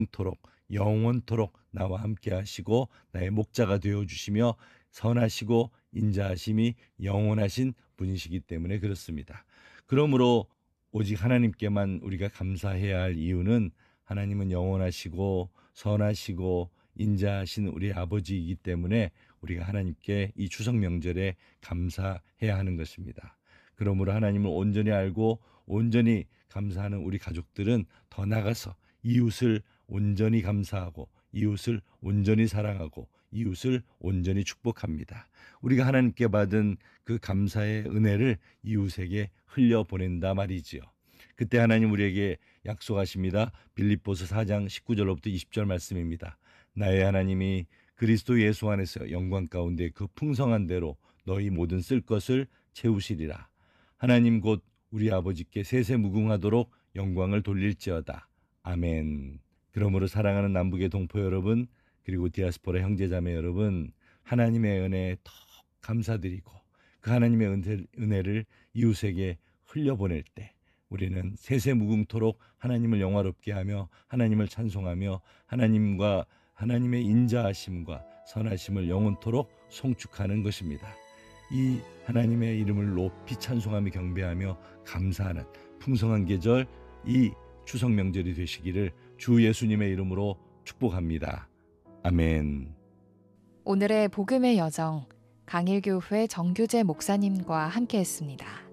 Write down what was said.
토록 영원토록 나와 함께 하시고 나의 목자가 되어 주시며 선하시고 인자하심이 영원하신 분이시기 때문에 그렇습니다. 그러므로 오직 하나님께만 우리가 감사해야 할 이유는 하나님은 영원하시고 선하시고 인자하신 우리 아버지이기 때문에 우리가 하나님께 이 추석 명절에 감사해야 하는 것입니다. 그러므로 하나님을 온전히 알고 온전히 감사하는 우리 가족들은 더 나아가서 이웃을 온전히 감사하고 이웃을 온전히 사랑하고 이웃을 온전히 축복합니다. 우리가 하나님께 받은 그 감사의 은혜를 이웃에게 흘려보낸다 말이지요. 그때 하나님 우리에게 약속하십니다. 빌립보서 4장 19절로부터 20절 말씀입니다. 나의 하나님이 그리스도 예수 안에서 영광 가운데 그 풍성한 대로 너희 모든 쓸 것을 채우시리라. 하나님 곧 우리 아버지께 세세무궁하도록 영광을 돌릴지어다. 아멘. 그러므로 사랑하는 남북의 동포 여러분, 그리고 디아스포라 형제자매 여러분, 하나님의 은혜에 더 감사드리고 그 하나님의 은혜를 이웃에게 흘려보낼 때 우리는 세세무궁토록 하나님을 영화롭게 하며 하나님을 찬송하며 하나님과 하나님의 인자하심과 선하심을 영원토록 송축하는 것입니다. 이 하나님의 이름을 높이 찬송하며 경배하며 감사하는 풍성한 계절, 이 추석 명절이 되시기를 주 예수님의 이름으로 축복합니다. 아멘. 오늘의 복음의 여정, 강일교회 정규재 목사님과 함께했습니다.